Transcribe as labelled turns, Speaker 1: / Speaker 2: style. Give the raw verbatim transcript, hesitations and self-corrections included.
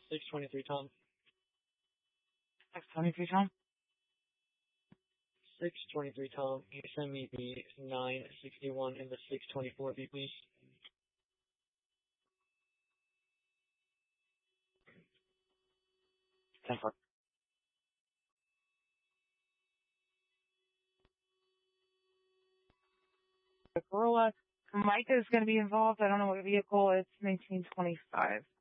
Speaker 1: six twenty-three, Tom.
Speaker 2: six twenty-three, Tom?
Speaker 1: six twenty-three, Tom. Can you send me the nine sixty-one and the six twenty-four V, please?
Speaker 2: ten four. The Corolla, Micah is going to be involved. I don't know what vehicle. It's nineteen twenty-five.